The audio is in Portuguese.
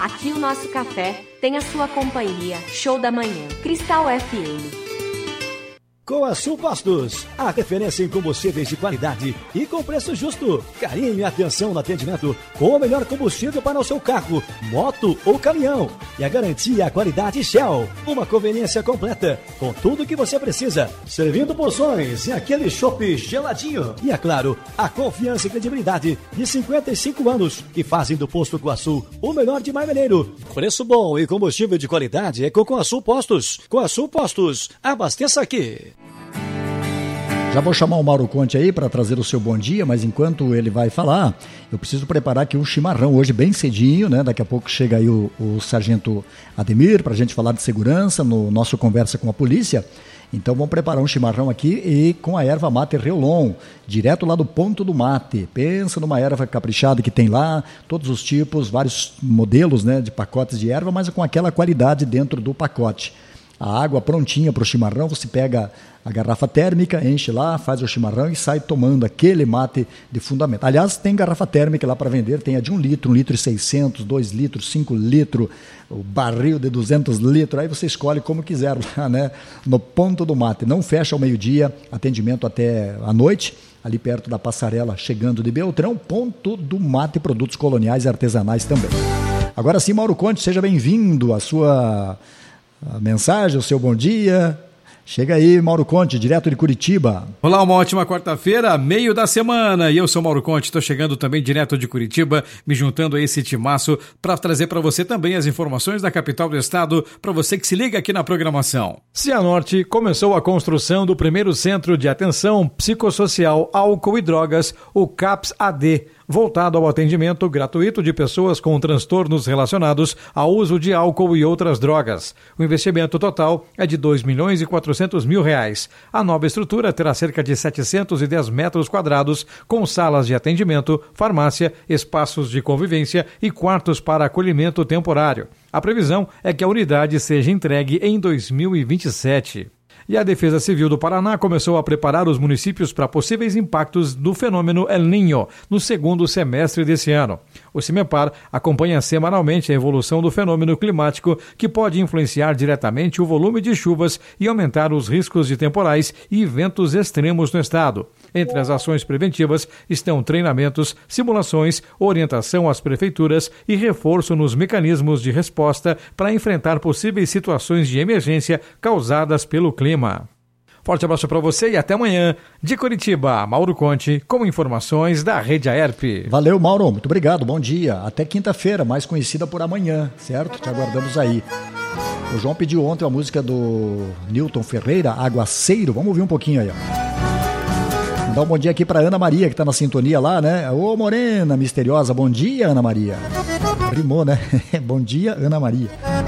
Aqui o nosso café tem a sua companhia. Show da manhã. Cristal FM. Coasul Postos, a referência em combustíveis de qualidade e com preço justo. Carinho e atenção no atendimento com o melhor combustível para o seu carro, moto ou caminhão. E a garantia e a qualidade Shell. Uma conveniência completa com tudo o que você precisa. Servindo porções e aquele chopp geladinho. E é claro, a confiança e credibilidade de 55 anos que fazem do Posto Coasul o melhor de Marmeleiro. Preço bom e combustível de qualidade é com Coasul Postos. Coasul Postos, abasteça aqui. Já vou chamar o Mauro Conte aí para trazer o seu bom dia, mas enquanto ele vai falar, eu preciso preparar aqui um chimarrão hoje bem cedinho, né? Daqui a pouco chega aí o Sargento Ademir para a gente falar de segurança no nosso Conversa com a Polícia. Então vamos preparar um chimarrão aqui e com a erva mate Reolon, direto lá do Ponto do Mate. Pensa numa erva caprichada que tem lá, todos os tipos, vários modelos, né, de pacotes de erva, mas com aquela qualidade dentro do pacote. A água prontinha para o chimarrão, você pega a garrafa térmica, enche lá, faz o chimarrão e sai tomando aquele mate de fundamento. Aliás, tem garrafa térmica lá para vender, tem a de 1 litro, 1 litro e 600, 2 litros, 5 litros, o barril de 200 litros, aí você escolhe como quiser lá, né? No Ponto do Mate. Não fecha ao meio-dia, atendimento até a noite, ali perto da passarela, chegando de Beltrão, Ponto do Mate, produtos coloniais e artesanais também. Agora sim, Mauro Conte, seja bem-vindo à sua... a mensagem, o seu bom dia. Chega aí, Mauro Conte, direto de Curitiba. Olá, uma ótima quarta-feira, meio da semana. E eu sou Mauro Conte, estou chegando também direto de Curitiba, me juntando a esse timaço para trazer para você também as informações da capital do estado, para você que se liga aqui na programação. Cianorte começou a construção do primeiro centro de atenção psicossocial álcool e drogas, o CAPS-AD, voltado ao atendimento gratuito de pessoas com transtornos relacionados ao uso de álcool e outras drogas. O investimento total é de R$2.400.000. A nova estrutura terá cerca de 710 metros quadrados, com salas de atendimento, farmácia, espaços de convivência e quartos para acolhimento temporário. A previsão é que a unidade seja entregue em 2027. E a Defesa Civil do Paraná começou a preparar os municípios para possíveis impactos do fenômeno El Niño no segundo semestre desse ano. O CIMEPAR acompanha semanalmente a evolução do fenômeno climático que pode influenciar diretamente o volume de chuvas e aumentar os riscos de temporais e ventos extremos no estado. Entre as ações preventivas estão treinamentos, simulações, orientação às prefeituras e reforço nos mecanismos de resposta para enfrentar possíveis situações de emergência causadas pelo clima. Forte abraço para você e até amanhã. De Curitiba, Mauro Conte, com informações da Rede AERP. Valeu, Mauro. Muito obrigado. Bom dia. Até quinta-feira, mais conhecida por amanhã, certo? Te aguardamos aí. O João pediu ontem a música do Newton Ferreira, Aguaceiro. Vamos ouvir um pouquinho aí, ó. Mandar um bom dia aqui para Ana Maria, que está na sintonia lá, né? Ô, morena misteriosa. Bom dia, Ana Maria. Rimou, né? Bom dia, Ana Maria.